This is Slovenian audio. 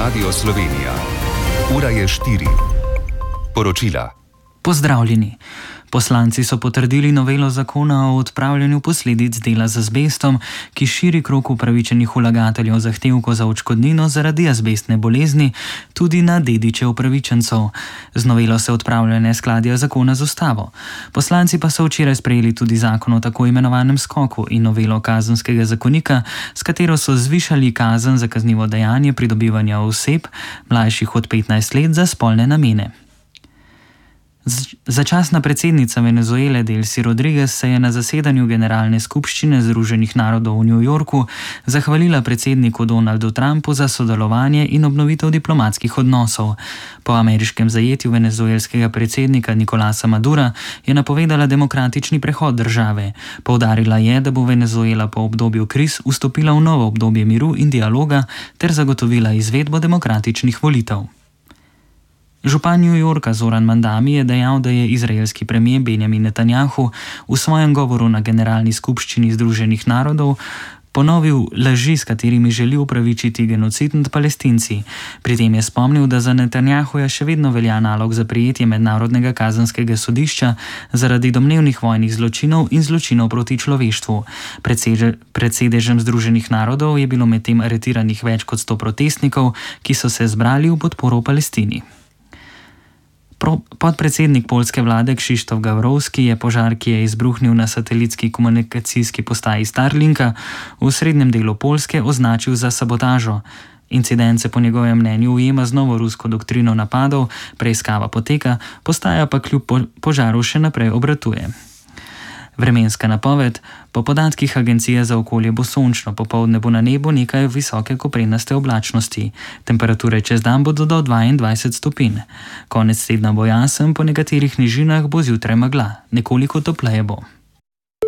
Radio Slovenija. Ura je 4. Poročila. Pozdravljeni. Poslanci so potrdili novelo zakona o odpravljanju posledic dela z azbestom, ki širi krog upravičenih vlagateljev zahtevkov za odškodnino zaradi azbestne bolezni tudi na dediče upravičencev. Z novelo se odpravljajo neskladja zakona z ustavo. Poslanci pa so včeraj sprejeli tudi zakon o tako imenovanem skoku in novelo kazenskega zakonika, s katero so zvišali kazen za kaznivo dejanje pridobivanja oseb, mlajših od 15 let, za spolne namene. Začasna predsednica Venezuele Delcy Rodriguez se je na zasedanju Generalne skupščine Združenih narodov v New Yorku zahvalila predsedniku Donaldu Trumpu za sodelovanje in obnovitev diplomatskih odnosov. Po ameriškem zajetju venezuelskega predsednika Nicolasa Madura je napovedala demokratični prehod države. Poudarila je, da bo Venezuela po obdobju kriz vstopila v novo obdobje miru in dialoga ter zagotovila izvedbo demokratičnih volitev. Župan New Yorka Zoran Mandami je dejal, da je izraelski premijer Benjamin Netanjahu v svojem govoru na Generalni skupščini Združenih narodov ponovil laži, s katerimi želi upravičiti genocid nad Palestinci. Pri tem je spomnil, da za Netanjahuja še vedno velja nalog za prijetje Mednarodnega kazenskega sodišča zaradi domnevnih vojnih zločinov in zločinov proti človeštvu. Pred sedežem Združenih narodov je bilo medtem aretiranih več kot 100 protestnikov, ki so se zbrali v podporo Palestini. Podpredsednik poljske vlade Krzysztof Gawrowski je požar, ki je izbruhnil na satelitski komunikacijski postaji Starlinka v srednjem delu Poljske, označil za sabotažo. Incident se po njegovem mnenju ujema z novo rusko doktrino napadov, preiskava poteka, postaja pa kljub požaru še naprej obratuje. Vremenska napoved. Po podatkih Agencije za okolje bo sončno, popoldne bo na nebu nekaj visoke koprenaste oblačnosti. Temperature čez dan bodo do 22 stopinj. Konec tedna bo jasen, po nekaterih nižinah bo zjutraj megla, nekoliko topleje bo.